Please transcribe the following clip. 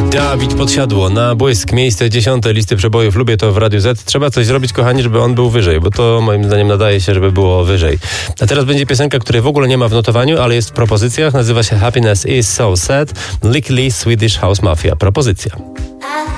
Dawid Podsiadło na błysk. Miejsce 10 listy przebojów. Lubię to w Radiu Z. Trzeba coś zrobić, kochani, żeby on był wyżej, bo to moim zdaniem nadaje się, żeby było wyżej. A teraz będzie piosenka, której w ogóle nie ma w notowaniu, ale jest w propozycjach. Nazywa się Happiness is so sad. Lickly Swedish House Mafia. Propozycja.